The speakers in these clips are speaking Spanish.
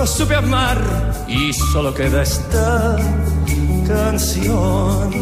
lo supe amar y solo queda esta canción.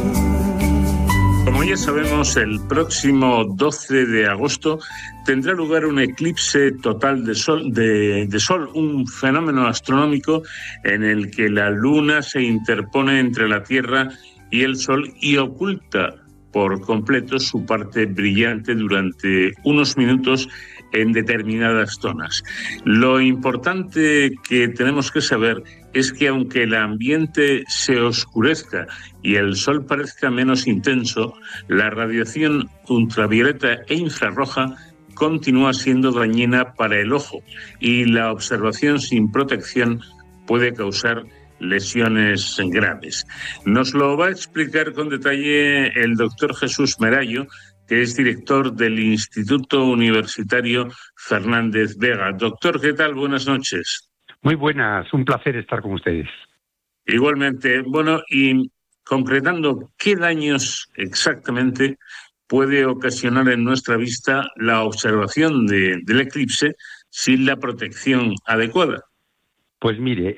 Como ya sabemos, el próximo 12 de agosto tendrá lugar un eclipse total de sol, un fenómeno astronómico en el que la luna se interpone entre la Tierra y el Sol y oculta por completo su parte brillante durante unos minutos en determinadas zonas. Lo importante que tenemos que saber es que aunque el ambiente se oscurezca y el sol parezca menos intenso, la radiación ultravioleta e infrarroja continúa siendo dañina para el ojo y la observación sin protección puede causar lesiones graves. Nos lo va a explicar con detalle el doctor Jesús Merayo, que es director del Instituto Universitario Fernández Vega. Doctor, ¿qué tal? Buenas noches. Muy buenas, un placer estar con ustedes. Igualmente. Bueno, y concretando, ¿qué daños exactamente puede ocasionar en nuestra vista la observación del eclipse sin la protección adecuada? Pues mire,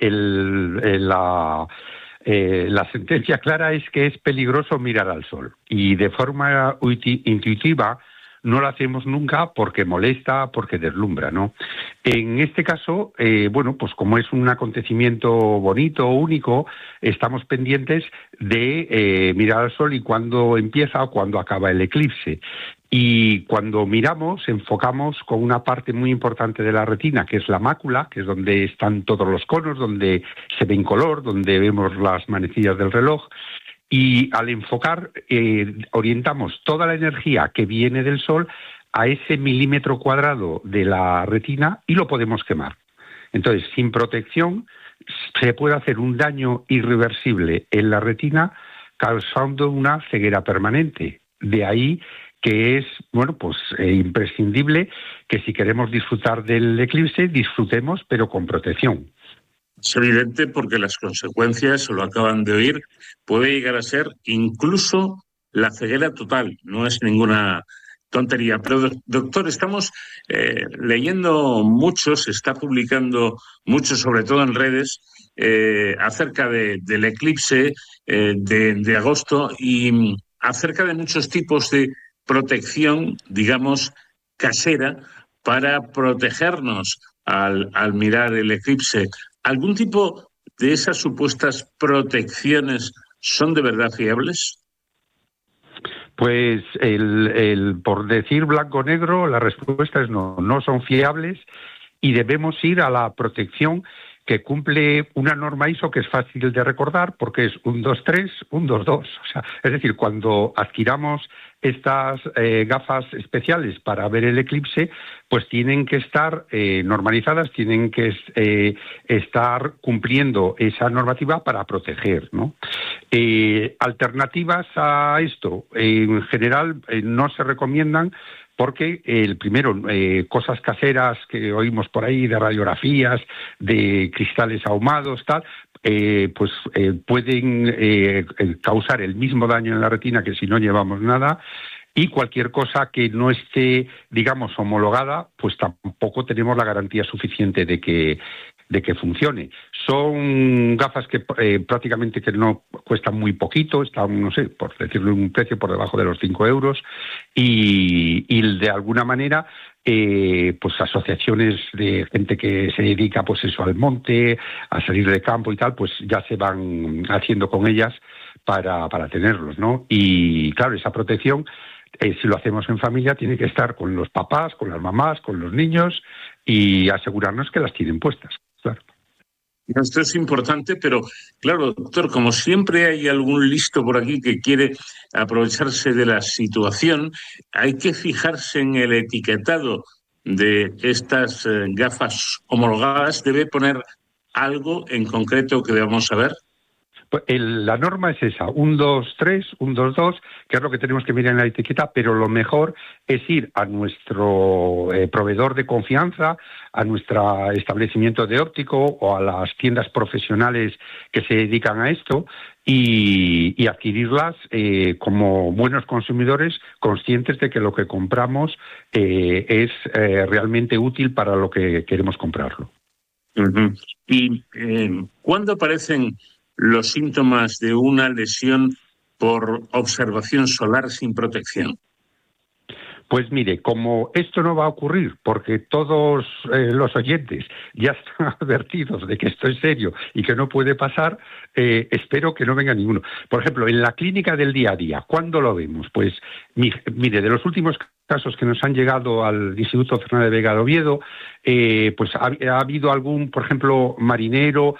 la sentencia clara es que es peligroso mirar al sol y de forma intuitiva no lo hacemos nunca porque molesta, porque deslumbra, ¿no? En este caso, pues como es un acontecimiento bonito, único, estamos pendientes de mirar al sol y cuándo empieza o cuándo acaba el eclipse. Y cuando miramos, enfocamos con una parte muy importante de la retina, que es la mácula, que es donde están todos los conos, donde se ve en color, donde vemos las manecillas del reloj. Y al enfocar, orientamos toda la energía que viene del sol a ese milímetro cuadrado de la retina y lo podemos quemar. Entonces, sin protección, se puede hacer un daño irreversible en la retina, causando una ceguera permanente. De ahí que es, imprescindible que si queremos disfrutar del eclipse, disfrutemos, pero con protección. Es evidente porque las consecuencias, lo acaban de oír, puede llegar a ser incluso la ceguera total. No es ninguna tontería. Pero, doctor, estamos leyendo mucho, se está publicando mucho, sobre todo en redes, acerca del eclipse de agosto y acerca de muchos tipos de protección, digamos, casera, para protegernos al mirar el eclipse. ¿Algún tipo de esas supuestas protecciones son de verdad fiables? Pues por decir blanco-negro, la respuesta es no, no son fiables y debemos ir a la protección que cumple una norma ISO que es fácil de recordar porque es 123, 122. O sea, es decir, cuando adquiramos estas gafas especiales para ver el eclipse, pues tienen que estar normalizadas, tienen que estar cumpliendo esa normativa para proteger, ¿no? Alternativas a esto, en general, no se recomiendan porque primero, cosas caseras que oímos por ahí de radiografías, de cristales ahumados, tal, pueden causar el mismo daño en la retina que si no llevamos nada. Y cualquier cosa que no esté, digamos, homologada, pues tampoco tenemos la garantía suficiente de que funcione. Son gafas que prácticamente que no cuestan muy poquito, están, no sé, por decirlo, un precio por debajo de los 5 euros y de alguna manera pues asociaciones de gente que se dedica pues eso al monte, a salir de campo y tal, pues ya se van haciendo con ellas para tenerlos, ¿no? Y claro, esa protección, si lo hacemos en familia, tiene que estar con los papás, con las mamás, con los niños y asegurarnos que las tienen puestas, claro. Esto es importante, pero claro, doctor, como siempre hay algún listo por aquí que quiere aprovecharse de la situación, hay que fijarse en el etiquetado de estas gafas homologadas. ¿Debe poner algo en concreto que debamos saber? Pues la norma es esa, 123, 122, que es lo que tenemos que mirar en la etiqueta, pero lo mejor es ir a nuestro proveedor de confianza, a nuestro establecimiento de óptico o a las tiendas profesionales que se dedican a esto y adquirirlas como buenos consumidores conscientes de que lo que compramos es realmente útil para lo que queremos comprarlo. Ujú. ¿Y cuándo aparecen los síntomas de una lesión por observación solar sin protección? Pues mire, como esto no va a ocurrir, porque todos los oyentes ya están advertidos de que esto es serio y que no puede pasar, espero que no venga ninguno. Por ejemplo, en la clínica del día a día, ¿cuándo lo vemos? Pues mire, de los últimos casos que nos han llegado al Instituto Fernández de Vega de Oviedo, pues ha habido algún, por ejemplo, marinero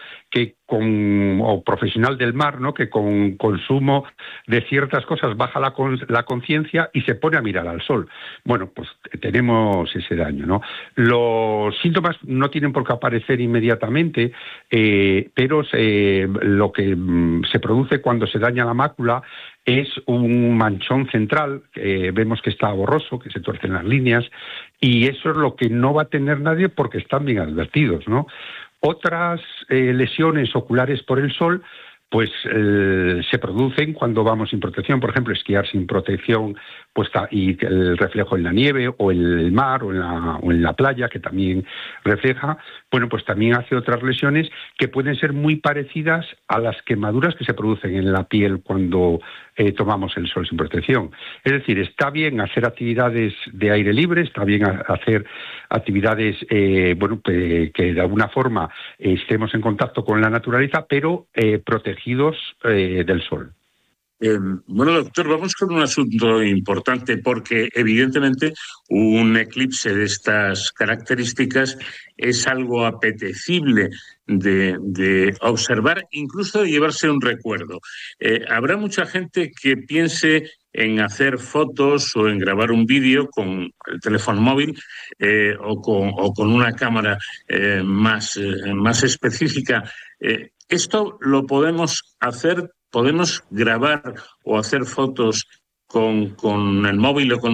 o profesional del mar, ¿no?, que con consumo de ciertas cosas baja la conciencia y se pone a mirar al sol. Bueno, pues tenemos ese daño, ¿no? Los síntomas no tienen por qué aparecer inmediatamente, pero lo que se produce cuando se daña la mácula es un manchón central, vemos que está borroso, que se tuercen las líneas, y eso es lo que no va a tener nadie porque están bien advertidos, ¿no? Otras lesiones oculares por el sol pues se producen cuando vamos sin protección, por ejemplo, esquiar sin protección puesta y el reflejo en la nieve o en el mar o en la playa, que también refleja, bueno, pues también hace otras lesiones que pueden ser muy parecidas a las quemaduras que se producen en la piel cuando tomamos el sol sin protección. Es decir, está bien hacer actividades de aire libre, está bien hacer actividades que de alguna forma estemos en contacto con la naturaleza, pero protegidos del sol. Bueno, doctor, vamos con un asunto importante porque evidentemente un eclipse de estas características es algo apetecible de observar, incluso de llevarse un recuerdo. Habrá mucha gente que piense en hacer fotos o en grabar un vídeo con el teléfono móvil o con una cámara más específica. Esto lo podemos hacer. ¿Podemos grabar o hacer fotos con el móvil o con